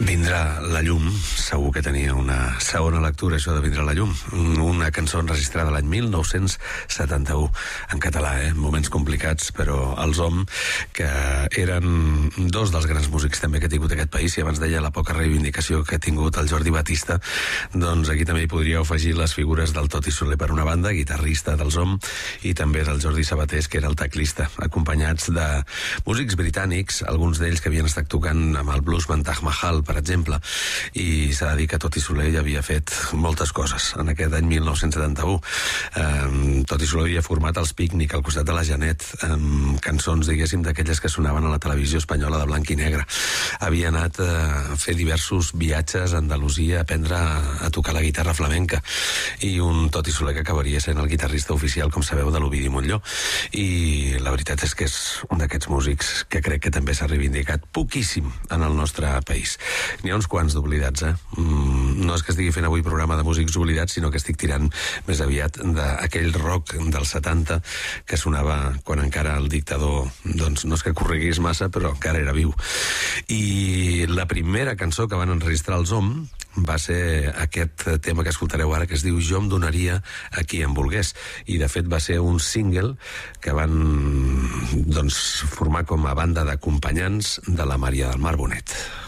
Vindrà la llum, segur que tenia una segona lectura, això de Vindrà la llum. Una cançó enregistrada l'any 1971, en català, moments complicats, però els Om, que eren dos dels grans músics també que ha tingut aquest país, i abans deia la poca reivindicació que ha tingut el Jordi Batista, doncs aquí també hi podríeu afegir les figures del Toti Soler per una banda, guitarrista dels Om, i també del Jordi Sabatés, que era el teclista, acompanyats de músics britànics, alguns d'ells que havien estat tocant amb el bluesman Taj Mahal, per exemple, i s'ha de dir que Toti Soler ja havia fet moltes coses en aquest any 1971. Toti Soler havia format els Pícnic al costat de la Janet, amb cançons, diguéssim, d'aquelles que sonaven a la televisió espanyola de blanc i negre. Havia anat a fer diversos viatges a Andalusia a aprendre a tocar la guitarra flamenca, i un Toti Soler que acabaria sent el guitarrista oficial, com sabeu, de l'Ovidi Montllor. I la veritat és que és un d'aquests músics que crec que també s'ha reivindicat poquíssim en el nostre país. N'hi ha uns quants d'oblidats, No és que estigui fent avui programa de músics oblidats, sinó que estic tirant més aviat d'aquell rock dels 70 que sonava quan encara el dictador, doncs no és que corregués massa, però encara era viu. I la primera cançó que van enregistrar els Om va ser aquest tema que escoltareu ara, que es diu Jo em donaria a qui em volgués, i de fet va ser un single que van, doncs, formar com a banda d'acompanyants de la Maria del Mar Bonet.